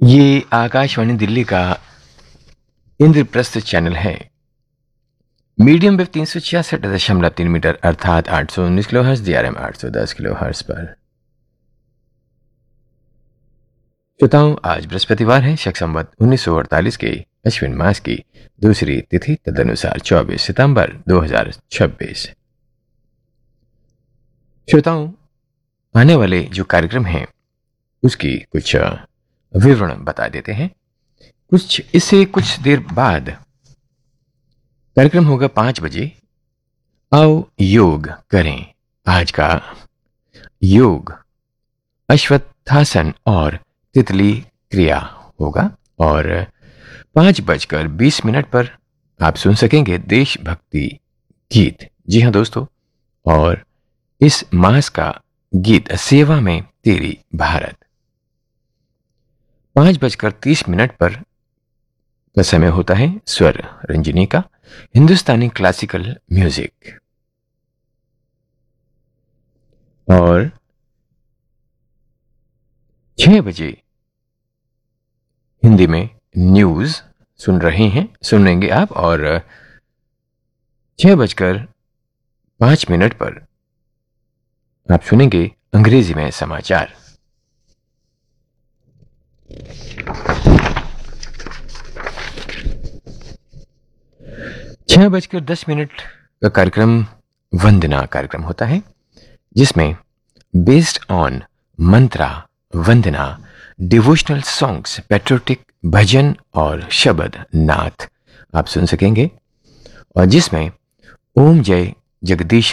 ये आकाशवाणी दिल्ली का इंद्रप्रस्थ चैनल है। मीडियम वेव 366.3 मीटर अर्थात 819 किलोहर्ट्ज, DRM 810 किलोहर्ट्ज पर। श्रोताओं, आज बृहस्पतिवार है, शक संवत 1948 के अश्विन मास की दूसरी तिथि, तदनुसार 24 सितंबर 2026। श्रोताओं, आने वाले जो कार्यक्रम हैं उसकी कुछ विवरण बता देते हैं। इससे कुछ देर बाद कार्यक्रम होगा 5 बजे, आओ योग करें। आज का योग अश्वत्थासन और तितली क्रिया होगा और 5:20 पर आप सुन सकेंगे देशभक्ति गीत। जी हाँ दोस्तों, और इस मास का गीत सेवा में तेरी भारत। 5:30 पर का समय होता है स्वर रंजनी का, हिंदुस्तानी क्लासिकल म्यूजिक। और 6 बजे हिंदी में न्यूज सुनेंगे आप, और 6:05 पर आप सुनेंगे अंग्रेजी में समाचार। 6:10 का कार्यक्रम वंदना कार्यक्रम होता है, जिसमें based on Mantra Vandana devotional songs, patriotic भजन और शब्द नाथ आप सुन सकेंगे, और जिसमें ओम जय जगदीश